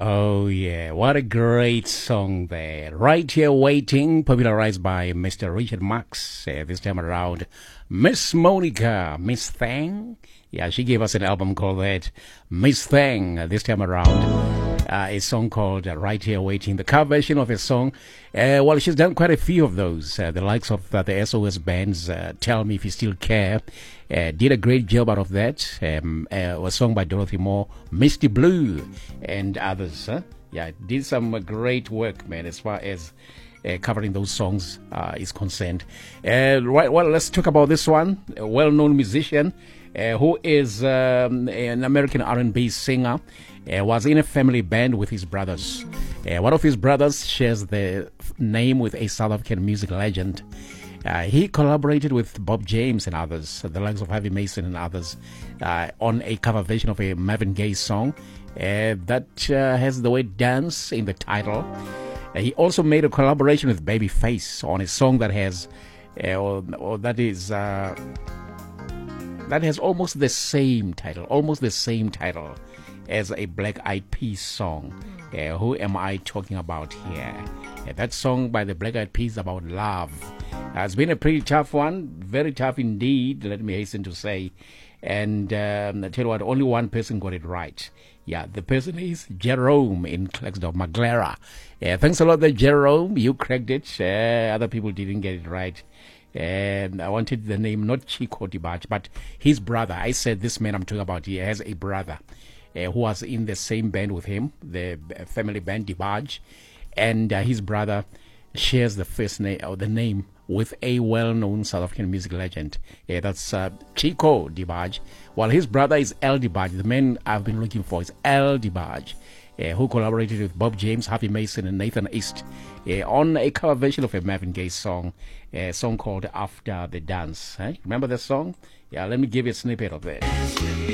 Oh, yeah. What a great song there. Right Here Waiting, popularized by Mr. Richard Marx. This time around, Miss Monica, Miss Thang. Yeah, she gave us an album called that, Miss Thang, this time around. A song called Right Here Waiting. The cover version of a song, well, she's done quite a few of those. The likes of the SOS bands, Tell Me If You Still Care, did a great job out of that. Was sung by Dorothy Moore, Misty Blue, and others. Yeah, did some great work, man, as far as covering those songs is concerned. Right, well, let's talk about this one. A well-known musician who is an American R&B singer. Was in a family band with his brothers. One of his brothers shares the name with a South African music legend. He collaborated with Bob James and others, the likes of Harvey Mason and others, on a cover version of a Marvin Gaye song that has the word dance in the title. He also made a collaboration with Babyface on a song that has, that has almost the same title as a Black Eyed Peas song. Who am I talking about here? That song by the Black Eyed Peas about love. It's been a pretty tough one, very tough indeed, let me hasten to say. And I tell you what, only one person got it right. Yeah, the person is Jerome in Klerksdorp, Maglera. Thanks a lot there, Jerome. You cracked it. Other people didn't get it right. And I wanted the name, not Chico Dibach, but his brother. I said this man I'm talking about here has a brother who was in the same band with him, the family band Dibaj, and his brother shares the first name or the name with a well-known South African music legend. That's Chico Dibaj. While his brother is El Dibaj. The man I've been looking for is El Dibaj, who collaborated with Bob James, Harvey Mason, and Nathan East on a cover version of a Marvin Gaye song, a song called After the Dance. Remember the song? Yeah, let me give you a snippet of it.